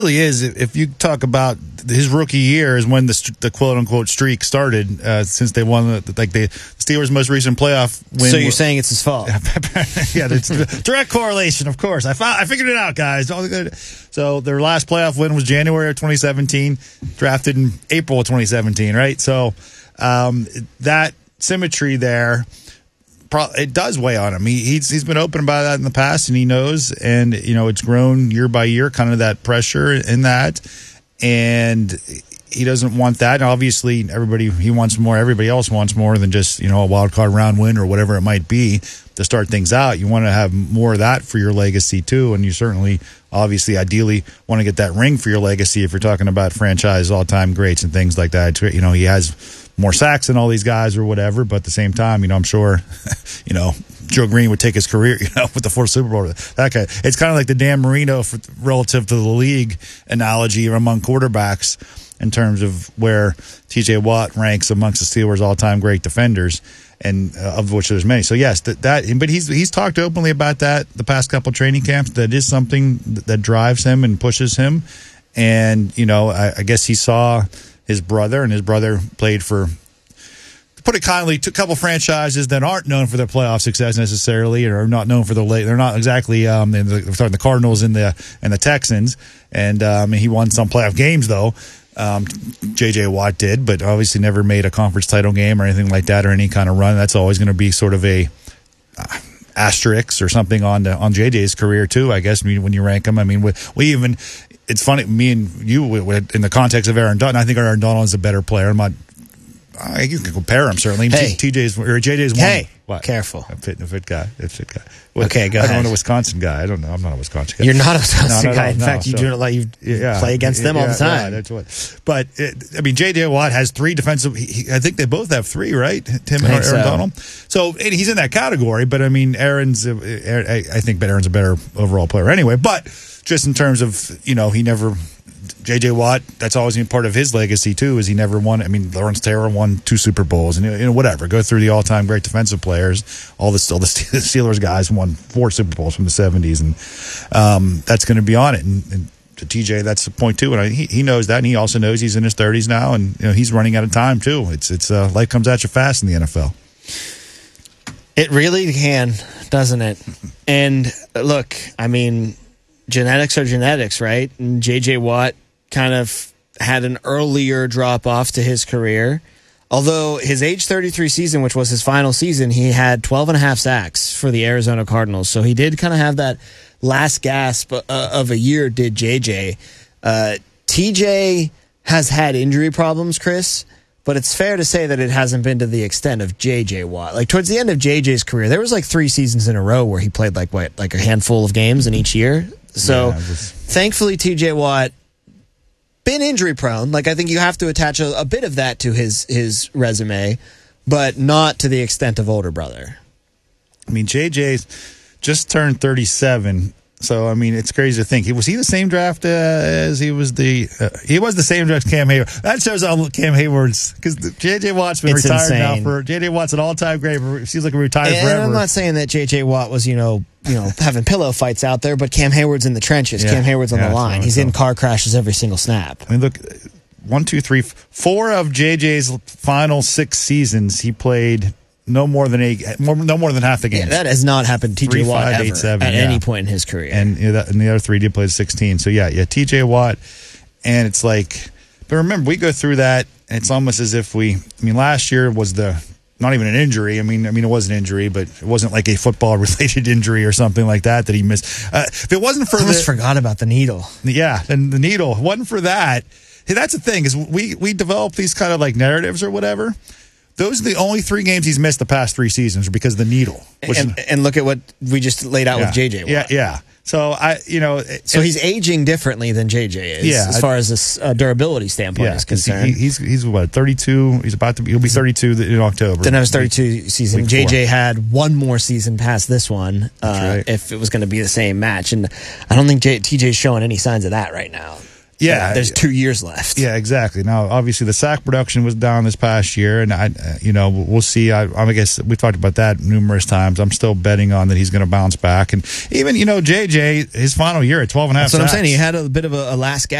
Really is. If you talk about his rookie year is when the quote unquote streak started, since they won the Steelers' most recent playoff win. So you're saying it's his fault? Yeah, it's direct correlation, of course. I figured it out, guys. So their last playoff win was January of 2017, drafted in April of 2017, right? So that symmetry there, it does weigh on him. He's been open about that in the past, and he knows. And it's grown year by year, kind of that pressure in that, and he doesn't want that. And obviously, he wants more. Everybody else wants more than just a wild card round win or whatever it might be to start things out. You want to have more of that for your legacy too, and you certainly, obviously, ideally want to get that ring for your legacy if you're talking about franchise all-time greats and things like that. He has more sacks than all these guys or whatever, but at the same time, I'm sure, Joe Green would take his career, with the 4th Super Bowl. That guy. It's kind of like the Dan Marino relative to the league analogy among quarterbacks in terms of where T.J. Watt ranks amongst the Steelers' all-time great defenders, and of which there's many. So yes, but he's talked openly about that the past couple training camps. That is something that drives him and pushes him, and I guess he saw his brother, and his brother played for, to put it kindly, a couple franchises that aren't known for their playoff success necessarily, or are not known for they're not exactly the Cardinals and the Texans, and he won some playoff games though. J.J. Watt did, but obviously never made a conference title game or anything like that, or any kind of run. That's always going to be sort of a asterisk or something on J.J.'s career too, I guess, when you rank him. I mean, we even. It's funny, me and you, in the context of Aaron Donald, I think Aaron Donald is a better player. You can compare him, certainly. Hey. JJ's one. Hey, what? Careful. A fit guy. Okay, go ahead. I'm not a Wisconsin guy. I don't know. I'm not a Wisconsin guy. You're not a Wisconsin guy. In fact, you do not let you play against them all the time. Yeah, that's what. But, J.J. Watt has 3 defensive. I think they both have 3, right? Tim and Aaron Donald. So he's in that category. But, Aaron's, I think Aaron's a better overall player anyway. But just in terms of, he never. J.J. Watt, that's always been part of his legacy, too, is he never won. Lawrence Taylor won 2 Super Bowls, and whatever. Go through the all-time great defensive players. All the Steelers guys won 4 Super Bowls from the 70s, and that's going to be on it. And to TJ, that's the point, too. And he knows that, and he also knows he's in his 30s now, and he's running out of time, too. It's life comes at you fast in the NFL. It really can, doesn't it? And look, genetics are genetics, right? And J.J. Watt kind of had an earlier drop-off to his career. Although his age 33 season, which was his final season, he had 12 and a half sacks for the Arizona Cardinals. So he did kind of have that last gasp of a year, did J.J. TJ has had injury problems, Chris, but it's fair to say that it hasn't been to the extent of J.J. Watt. Like, towards the end of J.J.'s career, there was 3 seasons in a row where he played like a handful of games in each year. So, thankfully, T.J. Watt been injury prone. I think you have to attach a bit of that to his resume, but not to the extent of older brother. J.J.'s just turned 37. So, it's crazy to think. Was he the same draft as he was the same draft as Cam Hayward? That shows how Cam Hayward's, because J.J. Watt's been retired insane. Now J.J. Watt's an all-time great. Seems like he retired forever. I'm not saying that J.J. Watt was, having pillow fights out there, but Cam Hayward's in the trenches. Cam Hayward's on the line. He's in car crashes every single snap. Look, 1, 2, 3, 4 of J.J.'s final 6 seasons, he played no more than half the games. Yeah, that has not happened to T.J. Watt ever, at any point in his career. And the other 3 did play 16. So, T.J. Watt. And it's but remember, we go through that, and it's almost as if last year was not even an injury. It was an injury, but it wasn't like a football-related injury or something like that he missed. If it wasn't for I almost forgot about the needle. Yeah, and the needle. If it wasn't for that, that's the thing, is we develop these kind of narratives or whatever. Those are the only 3 games he's missed the past 3 seasons because of the needle. And look at what we just laid out with J.J. Watt. Yeah. So, So he's aging differently than J.J. is, as far as this durability standpoint is concerned. He's what, 32? He'll be 32 in October. Didn't have his 32 season. J.J. had 1 more season past this one, right. if it was going to be the same match. And I don't think TJ's showing any signs of that right now. Yeah. There's 2 years left. Yeah, exactly. Now, obviously, the sack production was down this past year, and we'll see. I guess we talked about that numerous times. I'm still betting on that he's going to bounce back, and even JJ, his final year at 12.5 sacks. That's what I'm saying. He had a bit of a last gasp.